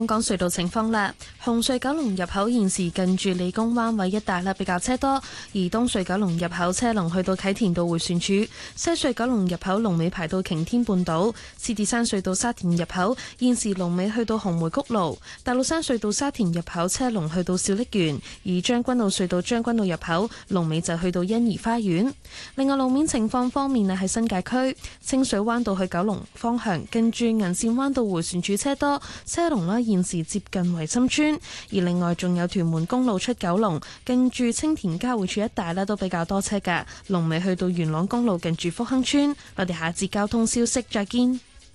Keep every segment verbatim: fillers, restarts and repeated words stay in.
香港隧道情況啦，紅隧九龍入口現時近住理工灣位一帶啦，比較車多；而東隧九龍入口車龍去到啟田道迴旋處，西隧九龍入口龍尾排到擎天半島，獅子山隧道沙田入口現時龍尾去到紅梅谷路，大老山隧道沙田入口車龍去到小瀝源，而將軍澳隧道將軍澳入口龍尾就去到欣怡花園。另外路面情況方面啊，喺新界區清水灣道去九龍方向，近住銀線灣道迴旋處車多，車龍啦。現時接近維深村，而另外仲有屯門公路出九龍，近住青田交匯處一帶咧都比較多車㗎，龍尾去到元朗公路近住福亨村。我哋下節交通消息再見。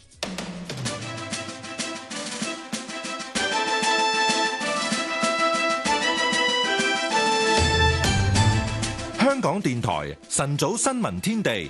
香港電台晨早新聞天地。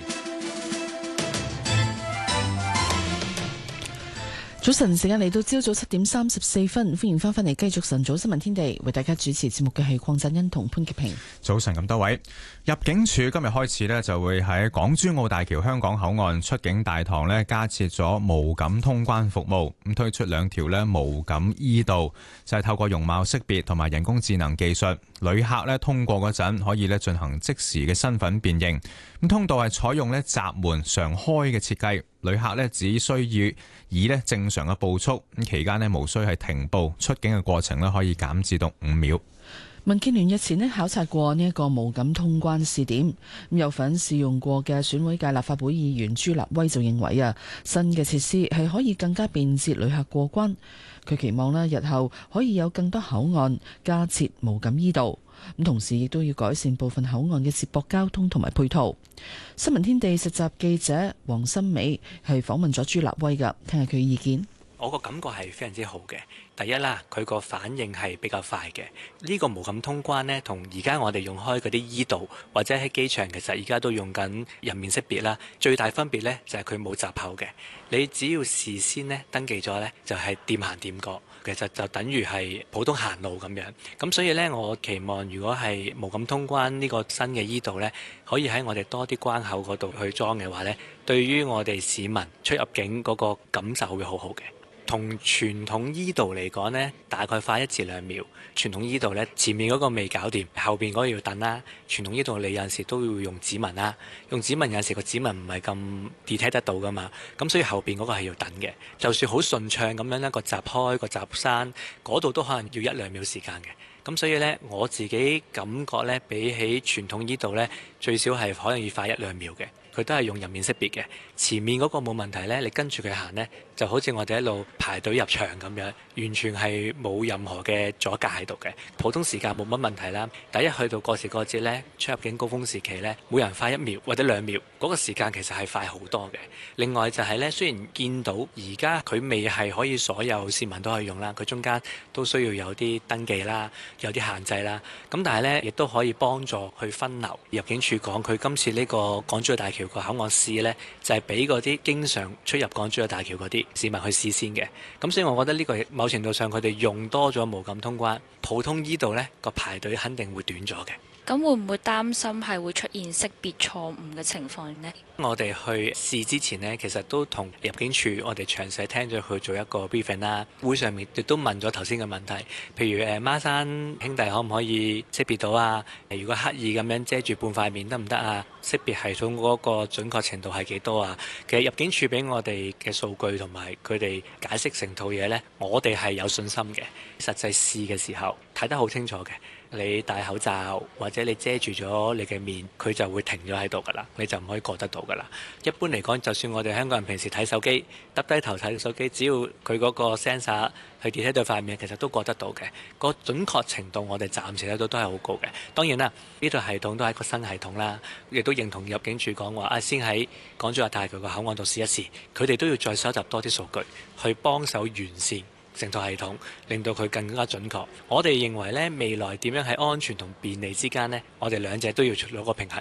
早晨時間嚟到朝早七點三十四分，歡迎翻返嚟繼續晨早新聞天地，為大家主持節目嘅係鄺振恩同潘潔平。 早晨咁多位，入境處今日開始呢就會喺港珠澳大橋香港口岸出境大堂呢加設咗無感通關服務，咁推出兩條呢無感 E 道，就係透過容貌識別同埋人工智能技術，旅客呢通過嗰陣可以呢進行即時嘅身份辨認。咁通道係採用呢閘門常開嘅設計，旅客呢只需要以呢正常嘅步速，咁期間呢無需係停步，出境嘅過程呢可以減至到五秒。 民建聯日前呢考察過呢一個無感通關試點，咁有份試用過嘅選委界立法會議員朱立威就認為啊，新嘅設施係可以更加便捷旅客過關。佢期望呢日後可以有更多口岸加設無感 E 道，咁同時亦都要改善部分口岸嘅接駁交通同埋配套。新聞天地實習記者黃心美係訪問咗朱立威㗎，聽下佢意見。 我個感覺係非常之好嘅。第一啦，佢個反應係比較快嘅。呢個無感通關呢，同而家我哋用開嗰啲 E 道或者喺機場，其實而家都用緊人面識別啦。最大分別呢，就係佢冇閘口嘅，你只要事先呢登記咗呢，就係掂行掂過，其實就等於係普通行路咁樣。咁所以呢，我期望如果係無感通關呢個新嘅 E 道呢，可以喺我哋多啲關口嗰度去裝嘅話呢，對於我哋市民出入境嗰個感受會好好嘅。同傳統 E 道嚟講呢，大概快一至兩秒。傳統 E 道呢，前面嗰個未搞掂，後邊嗰個要等啦。傳統 E 道你有陣時都要用指紋啦，用指紋有陣時個指紋唔係咁 detect 得到噶嘛，咁所以後邊嗰個係要等嘅。就算好順暢咁樣，一個閘開個閘閂，嗰度都可能要一兩秒時間嘅。咁所以呢，我自己感覺呢，比起傳統 E 道呢，最少係可能要快一兩秒嘅。佢都係用人面識別嘅，前面嗰個冇問題呢，你跟住佢行呢，就好似我哋一路排隊入場咁樣，完全係冇任何嘅阻隔喺度嘅。普通時間冇乜問題啦。第一去到過時過節呢，出入境高峰時期呢，每人快一秒或者兩秒，嗰個時間其實係快好多嘅。另外就係呢，雖然見到而家佢未係可以所有市民都可以用啦，佢中間都需要有啲登記啦，有啲限制啦。咁但係呢，亦都可以幫助去分流。入境處講佢今次呢個港珠澳大橋個口岸試呢，就係俾嗰啲經常出入港珠澳大橋嗰啲市民去試先嘅。咁所以我覺得呢個某程度上佢哋用多咗無感通關，普通 E 道呢個排隊肯定會短咗嘅。 咁會唔會擔心係會出現識別錯誤嘅情況呢？ 我哋去試之前呢，其實都同入境處我哋詳細聽咗佢做一個 briefing 啦。會上面亦都問咗頭先嘅問題，譬如誒孖生兄弟可唔可以識別到啊？如果刻意咁樣遮住半塊面得唔得啊？識別系統嗰個準確程度係幾多啊？其實入境處俾我哋嘅數據同埋佢哋解釋成套嘢呢，我哋係有信心嘅。實際試嘅時候睇得好清楚嘅。你戴口罩或者你遮住咗你嘅面，佢就會停咗喺度㗎啦，你就唔可以過得到㗎啦。一般嚟講，就算我哋香港人平時睇手機，耷低頭睇手機，只要佢嗰個 sensor 去 detect 到塊面，其實都過得到嘅。個準確程度我哋暫時睇到都係好高嘅。當然啦，呢套系統都係一個新系統啦，亦都認同入境處講話啊，先喺港珠澳大橋個口岸度試一試，佢哋都要再收集多啲數據去幫手完善成套系統，令到佢更加準確。我哋認為呢，未來點樣喺安全同便利之間呢，我哋兩者都要攞個平衡嘅。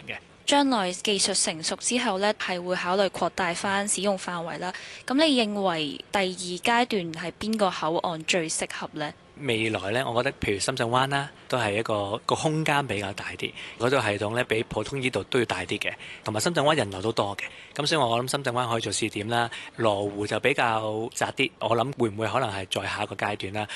將來技術成熟之後呢，係會考慮擴大翻使用範圍啦。咁你認為第二階段係邊個口岸最適合呢？ 未來呢，我覺得譬如深圳灣啦，都係一個個空間比較大啲，嗰個系統呢，比普通依度都要大啲嘅，同埋深圳灣人流都多嘅，咁所以我諗深圳灣可以做試點啦。羅湖就比較窄啲，我諗會唔會可能係再下一個階段啦。